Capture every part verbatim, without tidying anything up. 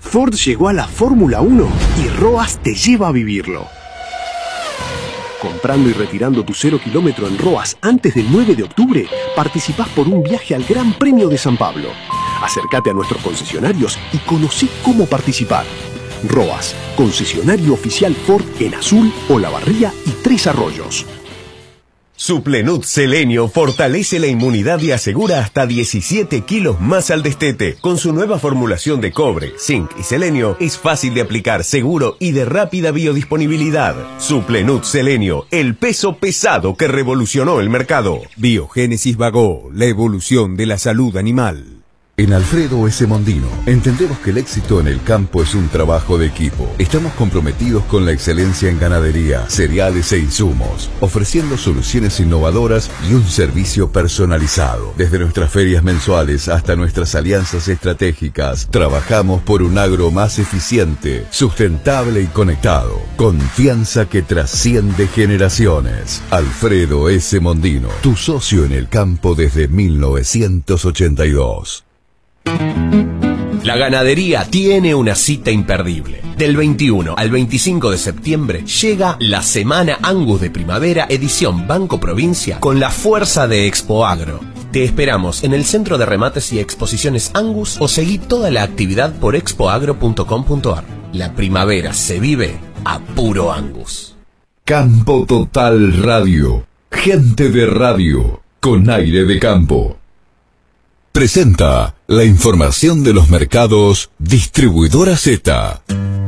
Ford llegó a la Fórmula uno y Roas te lleva a vivirlo. Comprando y retirando tu cero kilómetro en Roas antes del nueve de octubre, participás por un viaje al Gran Premio de San Pablo. Acércate a nuestros concesionarios y conocí cómo participar. Roas, concesionario oficial Ford en Azul, Olavarría y Tres Arroyos. Suplenut Selenio fortalece la inmunidad y asegura hasta diecisiete kilos más al destete. Con su nueva formulación de cobre, zinc y selenio, es fácil de aplicar, seguro y de rápida biodisponibilidad. Suplenut Selenio, el peso pesado que revolucionó el mercado. Biogénesis Bagó, la evolución de la salud animal. En Alfredo S. Mondino entendemos que el éxito en el campo es un trabajo de equipo. Estamos comprometidos con la excelencia en ganadería, cereales e insumos, ofreciendo soluciones innovadoras y un servicio personalizado. Desde nuestras ferias mensuales hasta nuestras alianzas estratégicas, trabajamos por un agro más eficiente, sustentable y conectado. Confianza que trasciende generaciones. Alfredo S. Mondino, tu socio en el campo desde mil novecientos ochenta y dos. La ganadería tiene una cita imperdible. Del veintiuno al veinticinco de septiembre llega la Semana Angus de Primavera, edición Banco Provincia, con la fuerza de Expo Agro. Te esperamos en el Centro de Remates y Exposiciones Angus o seguí toda la actividad por expoagro punto com punto ar. La primavera se vive a puro Angus. Campo Total Radio. Gente de radio con aire de campo. Presenta la información de los mercados Distribuidora Z.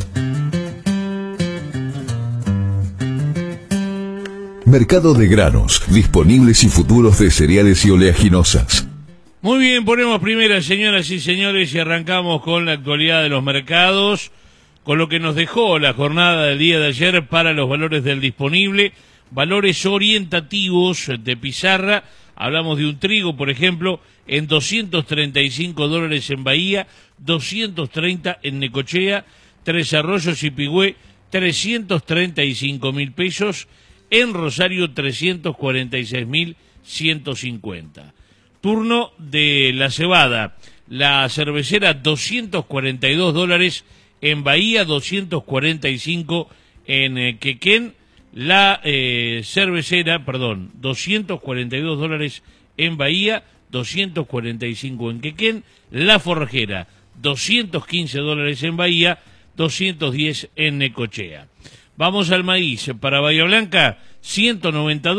Mercado de granos, disponibles y futuros de cereales y oleaginosas. Muy bien, ponemos primera, señoras y señores, y arrancamos con la actualidad de los mercados, con lo que nos dejó la jornada del día de ayer para los valores del disponible, valores orientativos de pizarra. Hablamos de un trigo, por ejemplo, en doscientos treinta y cinco dólares en Bahía, doscientos treinta en Necochea, Tres Arroyos y Pigüé, trescientos treinta y cinco mil pesos, en Rosario trescientos cuarenta y seis mil ciento cincuenta. Turno de la cebada, la cervecera doscientos cuarenta y dos dólares en Bahía, doscientos cuarenta y cinco en eh, Quequén. La eh, cervecera, perdón, doscientos cuarenta y dos dólares en Bahía, doscientos cuarenta y cinco en Quequén. La forrajera, doscientos quince dólares en Bahía, doscientos diez en Necochea. Vamos al maíz. Para Bahía Blanca, ciento noventa